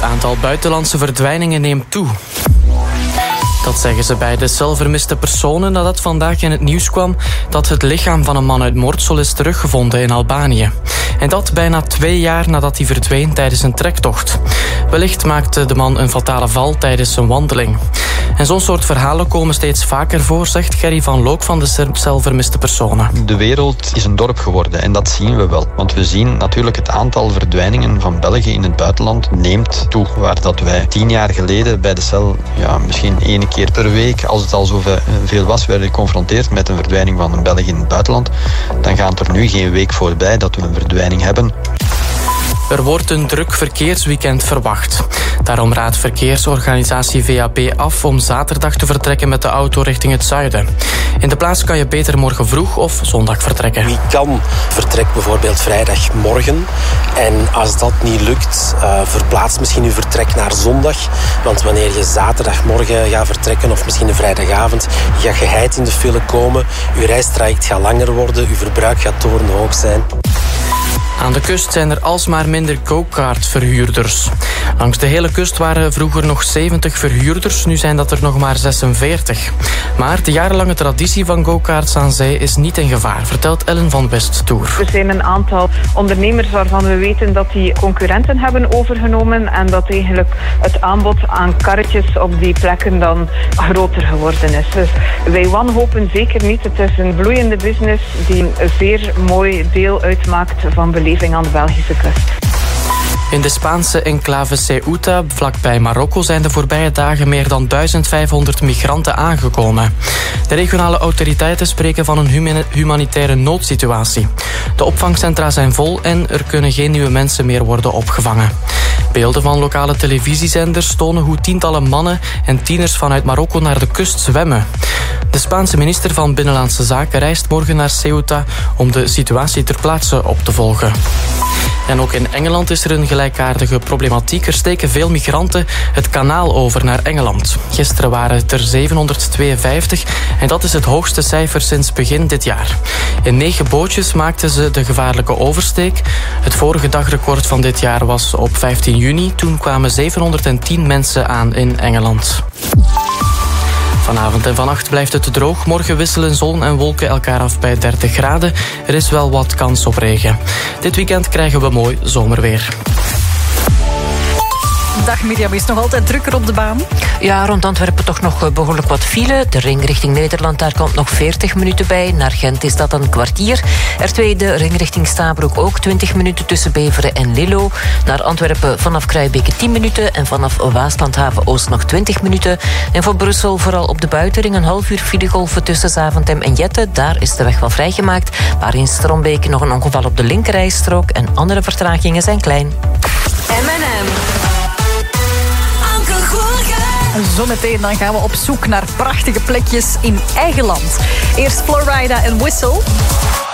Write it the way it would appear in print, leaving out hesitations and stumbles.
Het aantal buitenlandse verdwijningen neemt toe. Dat zeggen ze bij de cel vermiste personen nadat vandaag in het nieuws kwam dat het lichaam van een man uit Mortsel is teruggevonden in Albanië. En dat bijna 2 jaar nadat hij verdween tijdens een trektocht. Wellicht maakte de man een fatale val tijdens een wandeling. En zo'n soort verhalen komen steeds vaker voor, zegt Gerry van Look van de cel vermiste personen. De wereld is een dorp geworden en dat zien we wel. Want we zien natuurlijk het aantal verdwijningen van Belgen in het buitenland neemt toe. Waar dat wij 10 jaar geleden bij de cel misschien 1 keer per week, als het al zoveel was, werden geconfronteerd met een verdwijning van een Belg in het buitenland. Dan gaat er nu geen week voorbij dat we een verdwijning hebben. Er wordt een druk verkeersweekend verwacht. Daarom raadt verkeersorganisatie VAP af om zaterdag te vertrekken met de auto richting het zuiden. In de plaats kan je beter morgen vroeg of zondag vertrekken. Wie kan, vertrekt bijvoorbeeld vrijdagmorgen. En als dat niet lukt, verplaats misschien uw vertrek naar zondag. Want wanneer je zaterdagmorgen gaat vertrekken of misschien een vrijdagavond, gaat geheid in de file komen, uw reistraject gaat langer worden, uw verbruik gaat torenhoog zijn. Aan de kust zijn er alsmaar minder go-kart-verhuurders. Langs de hele kust waren vroeger nog 70 verhuurders, nu zijn dat er nog maar 46. Maar de jarenlange traditie van go-karts aan zee is niet in gevaar, vertelt Ellen van Westtoer. Er zijn een aantal ondernemers waarvan we weten dat die concurrenten hebben overgenomen en dat eigenlijk het aanbod aan karretjes op die plekken dan groter geworden is. Dus wij wanhopen zeker niet. Het is een bloeiende business die een zeer mooi deel uitmaakt van beleving aan de Belgische kust. In de Spaanse enclave Ceuta, vlakbij Marokko, zijn de voorbije dagen meer dan 1500 migranten aangekomen. De regionale autoriteiten spreken van een humanitaire noodsituatie. De opvangcentra zijn vol en er kunnen geen nieuwe mensen meer worden opgevangen. Beelden van lokale televisiezenders tonen hoe tientallen mannen en tieners vanuit Marokko naar de kust zwemmen. De Spaanse minister van Binnenlandse Zaken reist morgen naar Ceuta om de situatie ter plaatse op te volgen. En ook in Engeland is er een gelijkaardige problematiek. Er steken veel migranten het kanaal over naar Engeland. Gisteren waren het er 752 en dat is het hoogste cijfer sinds begin dit jaar. In 9 bootjes maakten ze de gevaarlijke oversteek. Het vorige dagrecord van dit jaar was op 15 juni. Toen kwamen 710 mensen aan in Engeland. Vanavond en vannacht blijft het droog. Morgen wisselen zon en wolken elkaar af bij 30 graden. Er is wel wat kans op regen. Dit weekend krijgen we mooi zomerweer. Dag Mirjam, is nog altijd drukker op de baan? Ja, rond Antwerpen toch nog behoorlijk wat file. De ring richting Nederland, daar komt nog 40 minuten bij. Naar Gent is dat een kwartier. R2, de ring richting Stabroek, ook 20 minuten tussen Beveren en Lillo. Naar Antwerpen vanaf Kruijbeke 10 minuten. En vanaf Waaslandhaven Oost nog 20 minuten. En voor Brussel vooral op de buitenring een half uur filegolven tussen Zaventem en Jette. Daar is de weg wel vrijgemaakt. Maar in Strombeek nog een ongeval op de linkerrijstrook. En andere vertragingen zijn klein. M&M. Zometeen dan gaan we op zoek naar prachtige plekjes in eigen land. Eerst Florida en Whistle.